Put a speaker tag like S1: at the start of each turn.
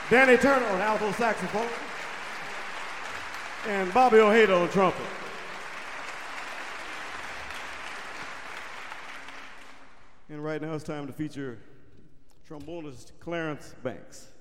S1: Danny Turner on alto saxophone, and Bobby Ojeda on trumpet. And right now it's time to feature trombonist Clarence Banks.